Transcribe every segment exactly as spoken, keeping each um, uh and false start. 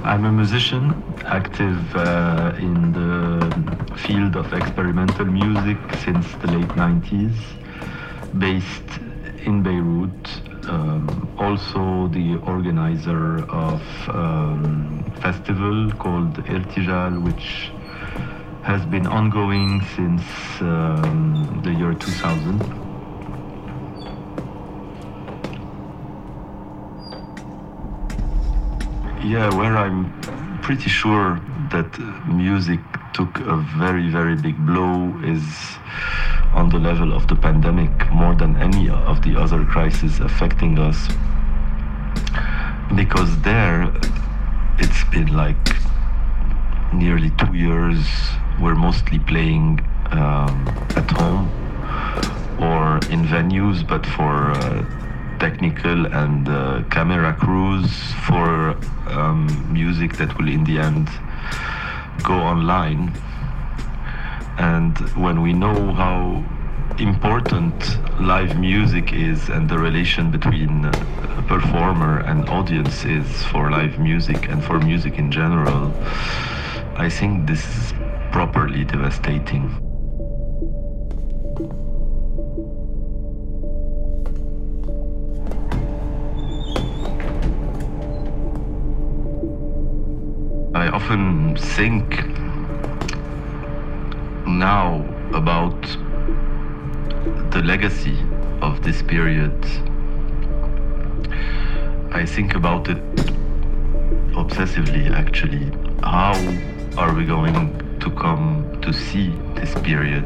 I'm a musician, active uh, in the field of experimental music since the late nineties, based in Beirut. Um, also the organizer of a um, festival called Irtijal, which has been ongoing since um, the year two thousand. Yeah, where I'm pretty sure that music took a very, very big blow is on the level of the pandemic, more than any of the other crises affecting us. Because there, it's been like nearly two years, we're mostly playing um, at home or in venues, but for uh, technical and uh, camera crews, for um, music that will in the end go online. And when we know how important live music is and the relation between a performer and audience is for live music and for music in general, I think this is properly devastating. I often think now about the legacy of this period. I think about it obsessively, actually. How are we going to come to see this period,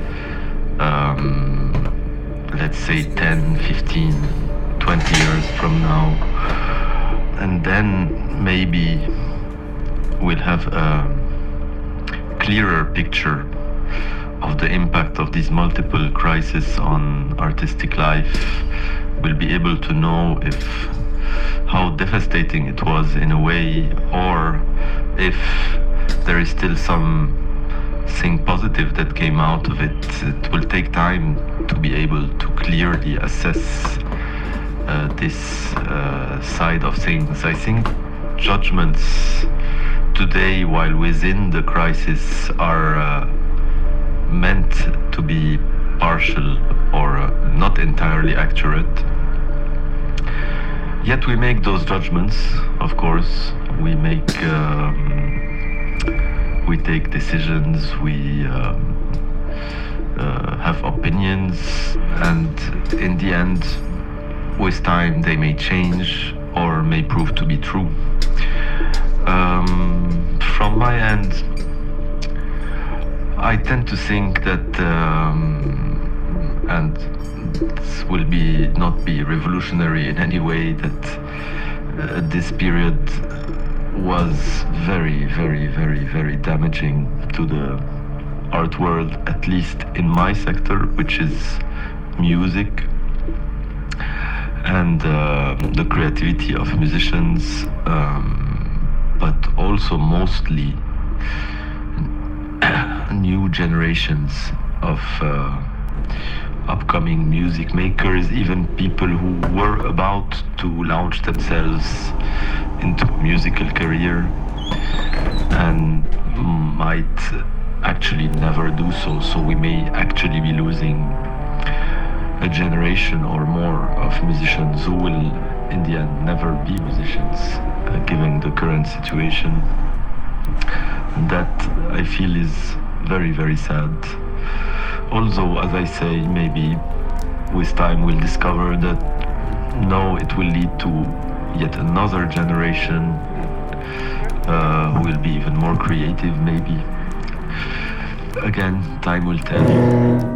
um, let's say ten, fifteen, twenty years from now? And then maybe we'll have a clearer picture of the impact of these multiple crises on artistic life. We'll be able to know if how devastating it was in a way, or if there is still something positive that came out of it. It will take time to be able to clearly assess uh, this uh, side of things. I think judgments today, while within the crisis, are uh, meant to be partial or uh, not entirely accurate. Yet we make those judgments, of course. We make, um, we take decisions, we um, uh, have opinions, and in the end, with time, they may change or may prove to be true. Um, from my end, I tend to think that, um, and this will be not be revolutionary in any way, that uh, this period was very, very, very, very damaging to the art world, at least in my sector, which is music, and uh, the creativity of musicians, um, but also mostly new generations of uh, upcoming music makers, even people who were about to launch themselves into a musical career and might actually never do so. So we may actually be losing a generation or more of musicians who will in the end never be musicians, uh, given the current situation. That I feel is very, very sad. Although, as I say, maybe with time we'll discover that no, it will lead to yet another generation uh, who will be even more creative, maybe. Again, time will tell.